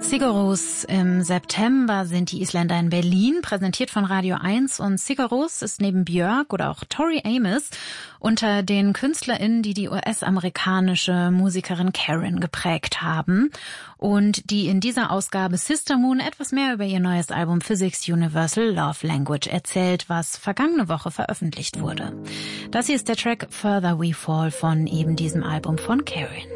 Sigur Rós. Im September sind die Isländer in Berlin, präsentiert von Radio 1. Und Sigur Rós ist neben Björk oder auch Tori Amos unter den KünstlerInnen, die die US-amerikanische Musikerin Karen geprägt haben und die in dieser Ausgabe Sister Moon etwas mehr über ihr neues Album Physics Universal Love Language erzählt, was vergangene Woche veröffentlicht wurde. Das hier ist der Track Further We Fall von eben diesem Album von Karen.